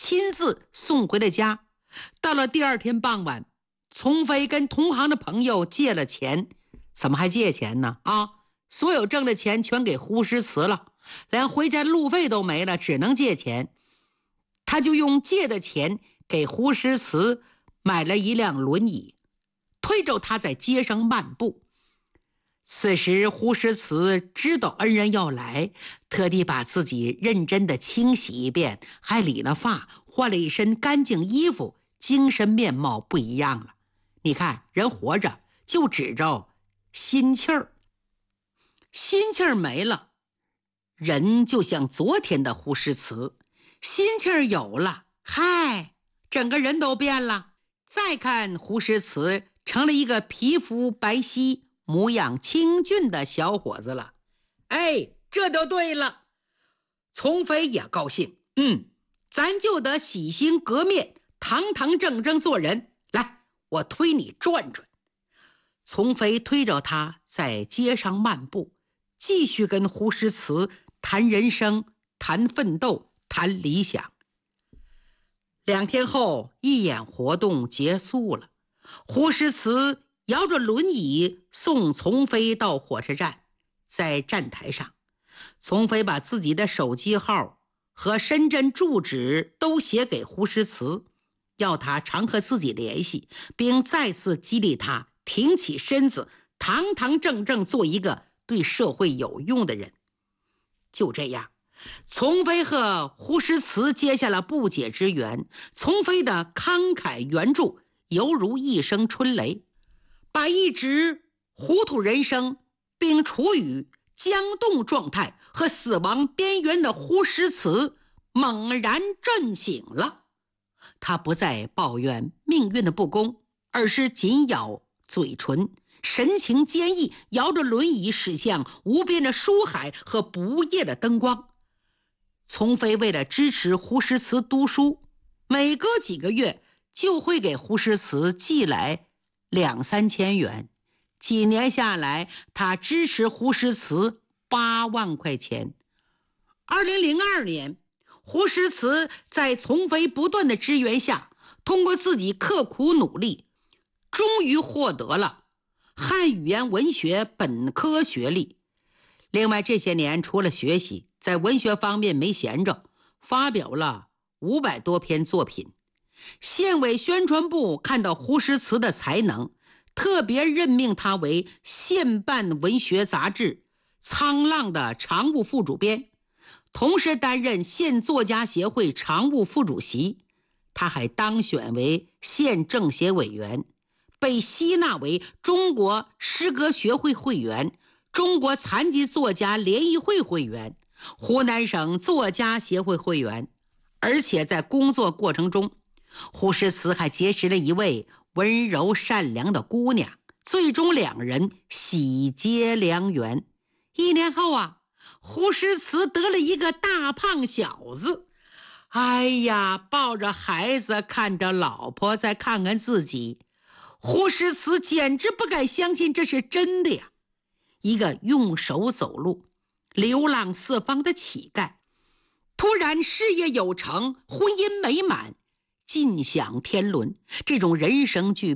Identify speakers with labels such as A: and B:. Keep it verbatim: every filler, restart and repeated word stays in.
A: 亲自送回了家。到了第二天傍晚，丛飞跟同行的朋友借了钱，怎么还借钱呢？啊，所有挣的钱全给胡诗词了，连回家路费都没了，只能借钱。他就用借的钱给胡诗词买了一辆轮椅，推着他在街上漫步。此时胡诗词知道恩人要来，特地把自己认真的清洗一遍，还理了发，换了一身干净衣服，精神面貌不一样了。你看，人活着就指着心气儿，心气儿没了，人就像昨天的胡诗词；心气儿有了，嗨，整个人都变了。再看胡诗词，成了一个皮肤白皙、模样清俊的小伙子了。哎，这就对了。丛飞也高兴，嗯，咱就得洗心革面，堂堂正正做人。来，我推你转转。丛飞推着他在街上漫步，继续跟胡诗词谈人生，谈奋斗，谈理想。两天后，义演活动结束了，胡诗词摇着轮椅送丛飞到火车站。在站台上，丛飞把自己的手机号和深圳住址都写给胡诗词，要他常和自己联系，并再次激励他挺起身子，堂堂正正做一个对社会有用的人。就这样，丛飞和胡诗词结下了不解之缘。丛飞的慷慨援助犹如一声春雷，把一直糊涂人生并处于僵冻状态和死亡边缘的胡诗词猛然震醒了。他不再抱怨命运的不公，而是紧咬嘴唇，神情坚毅，摇着轮椅驶向无边的书海和不夜的灯光。丛飞为了支持胡诗词读书，每隔几个月就会给胡诗词寄来两三千元。几年下来，他支持胡诗词八万块钱。二零零二年，胡诗词在丛飞不断的支援下，通过自己刻苦努力，终于获得了汉语言文学本科学历。另外这些年除了学习，在文学方面没闲着，发表了五百多篇作品。县委宣传部看到胡诗词的才能，特别任命他为县办文学杂志《沧浪》的常务副主编，同时担任县作家协会常务副主席。他还当选为县政协委员，被吸纳为中国诗歌学会会员、中国残疾作家联谊会会员、湖南省作家协会会员。而且在工作过程中，胡诗词还结识了一位温柔善良的姑娘，最终两人喜结良缘。一年后啊，胡诗词得了一个大胖小子。哎呀，抱着孩子，看着老婆，再看看自己，胡诗词简直不敢相信这是真的呀！一个用手走路、流浪四方的乞丐，突然事业有成，婚姻美满，尽享天伦，这种人生巨